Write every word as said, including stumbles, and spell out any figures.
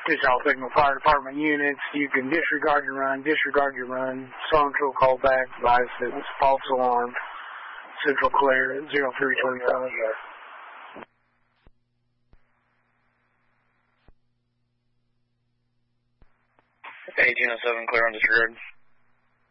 This is all Signal Fire Department units. You can disregard your run, disregard your run. Songtrol call back, advise that it was false alarm. Central clear at zero three twenty-five. eighteen oh seven, clear on disregard.